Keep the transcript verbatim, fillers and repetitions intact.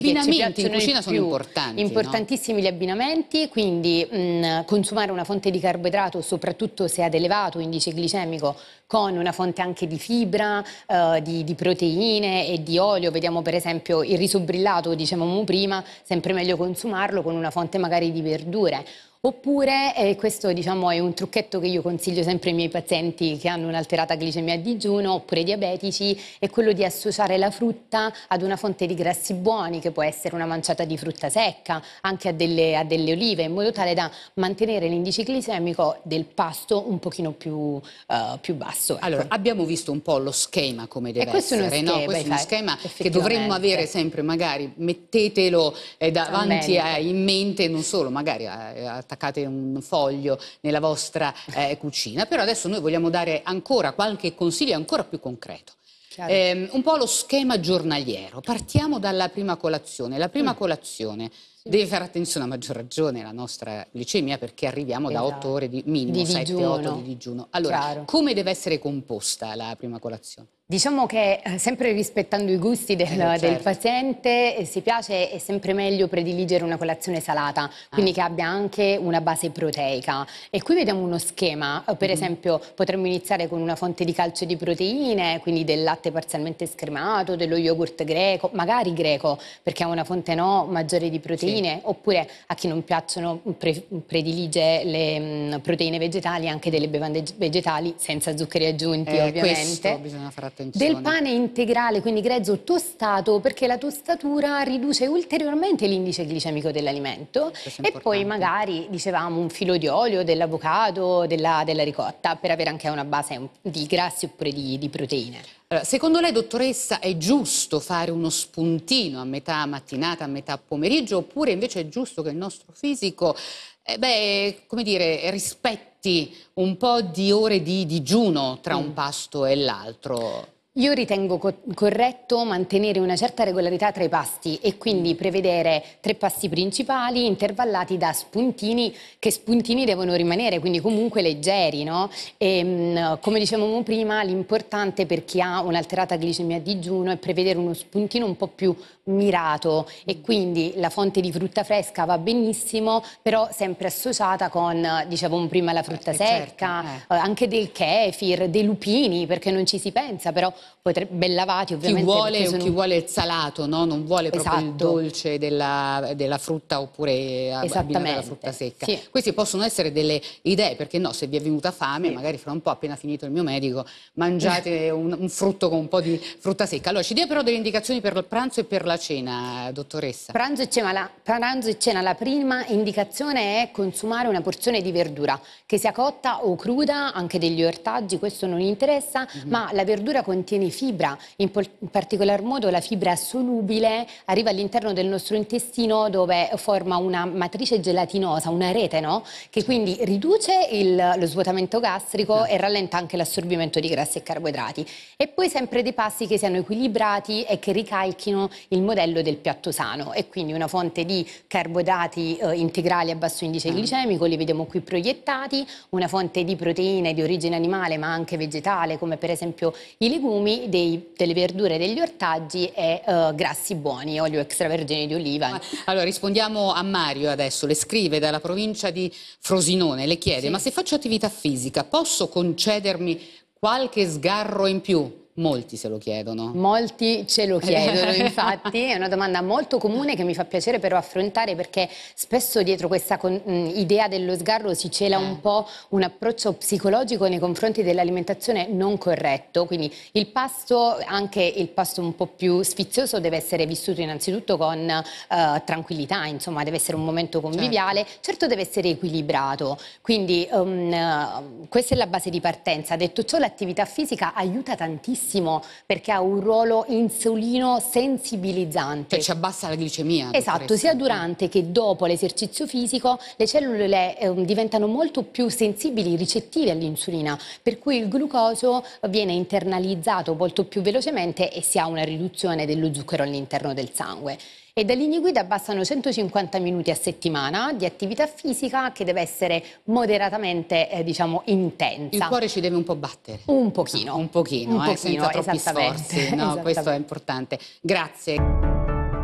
Gli abbinamenti in cucina sono importanti, importantissimi, no? Gli abbinamenti, quindi mh, consumare una fonte di carboidrato, soprattutto se ad elevato indice glicemico, con una fonte anche di fibra, eh, di, di proteine e di olio. Vediamo per esempio il riso brillato, dicevamo prima, sempre meglio consumarlo con una fonte magari di verdure. Oppure, eh, questo diciamo è un trucchetto che io consiglio sempre ai miei pazienti che hanno un'alterata glicemia a digiuno oppure diabetici, è quello di associare la frutta ad una fonte di grassi buoni, che può essere una manciata di frutta secca, anche a delle, a delle olive, in modo tale da mantenere l'indice glicemico del pasto un pochino più, uh, più basso. Ecco. Allora, abbiamo visto un po' lo schema come deve e questo essere, è uno schema, no? Questo è uno schema che dovremmo avere sempre, magari mettetelo eh, davanti a, in mente, non solo, magari a, attaccate un foglio nella vostra eh, cucina, però adesso noi vogliamo dare ancora qualche consiglio ancora più concreto. Eh, un po' lo schema giornaliero. Partiamo dalla prima colazione. La prima mm. colazione sì. deve fare attenzione, a maggior ragione, alla nostra glicemia, perché arriviamo esatto. da otto ore di minimo, sette otto di digiuno. Allora, Chiaro. come deve essere composta la prima colazione? Diciamo che sempre rispettando i gusti del, eh, certo. del paziente, eh, si piace, è sempre meglio prediligere una colazione salata, quindi ah. che abbia anche una base proteica. E qui vediamo uno schema, per mm-hmm. esempio potremmo iniziare con una fonte di calcio di proteine, quindi del latte parzialmente scremato, dello yogurt greco, magari greco, perché ha una fonte no maggiore di proteine, sì. oppure a chi non piacciono pre, predilige le mh, proteine vegetali, anche delle bevande vegetali senza zuccheri aggiunti, eh, ovviamente. Questo bisogna fare attenzione. Del pane integrale, quindi grezzo tostato, perché la tostatura riduce ulteriormente l'indice glicemico dell'alimento, e poi magari, dicevamo, un filo di olio, dell'avocado, della, della ricotta, per avere anche una base di grassi oppure di, di proteine. Allora, secondo lei, dottoressa, è giusto fare uno spuntino a metà mattinata, a metà pomeriggio, oppure invece è giusto che il nostro fisico eh beh, come dire, rispetti un po' di ore di digiuno tra mm. un pasto e l'altro? Io ritengo co corretto mantenere una certa regolarità tra i pasti e quindi prevedere tre pasti principali intervallati da spuntini, che spuntini devono rimanere, quindi comunque leggeri, no? E, mh, come dicevamo prima, l'importante per chi ha un'alterata glicemia a digiuno è prevedere uno spuntino un po' più mirato, e quindi la fonte di frutta fresca va benissimo, però sempre associata con, dicevamo prima, la frutta eh, secca, certo, eh. anche del kefir, dei lupini, perché non ci si pensa, però potrebbe, ben lavati ovviamente. Chi vuole, sono... chi vuole il salato, no? Non vuole proprio esatto. il dolce della, della frutta, oppure abbinata alla frutta secca. Sì. Queste possono essere delle idee, perché no, se vi è venuta fame, sì. magari fra un po', appena finito il mio medico, mangiate un, un frutto con un po' di frutta secca. Allora, ci dia però delle indicazioni per il pranzo e per la cena, dottoressa. Pranzo e cena, la, pranzo e cena, la prima indicazione è consumare una porzione di verdura, che sia cotta o cruda, anche degli ortaggi, questo non interessa, mm-hmm. ma la verdura contiene fibra, in, in particolar modo la fibra solubile arriva all'interno del nostro intestino, dove forma una matrice gelatinosa, una rete, no? Che quindi riduce il, lo svuotamento gastrico no. e rallenta anche l'assorbimento di grassi e carboidrati. E poi sempre dei pasti che siano equilibrati e che ricalchino il modello del piatto sano, e quindi una fonte di carboidrati eh, integrali a basso indice mm. glicemico, li vediamo qui proiettati, una fonte di proteine di origine animale ma anche vegetale, come per esempio i legumi, dei, delle verdure e degli ortaggi, e uh, grassi buoni, olio extravergine di oliva. Allora rispondiamo a Mario adesso, le scrive dalla provincia di Frosinone, le chiede: sì. ma se faccio attività fisica posso concedermi qualche sgarro in più? Molti se lo chiedono. Molti ce lo chiedono, infatti è una domanda molto comune che mi fa piacere però affrontare, perché spesso dietro questa con, mh, idea dello sgarro si cela eh. un po' un approccio psicologico nei confronti dell'alimentazione non corretto, quindi il pasto, anche il pasto un po' più sfizioso, deve essere vissuto innanzitutto con uh, tranquillità, insomma deve essere un momento conviviale, certo, certo deve essere equilibrato, quindi um, uh, questa è la base di partenza. Detto ciò, l'attività fisica aiuta tantissimo, perché ha un ruolo insulino sensibilizzante. Cioè ci abbassa la glicemia. Esatto, sia durante che dopo l'esercizio fisico le cellule eh, diventano molto più sensibili, ricettive all'insulina, per cui il glucosio viene internalizzato molto più velocemente e si ha una riduzione dello zucchero all'interno del sangue. E da linee guida bastano centocinquanta minuti a settimana di attività fisica, che deve essere moderatamente, eh, diciamo, intensa. Il cuore ci deve un po' battere. Un pochino. No, un pochino, un eh, pochino, senza troppi sforzi. No, questo è importante. Grazie.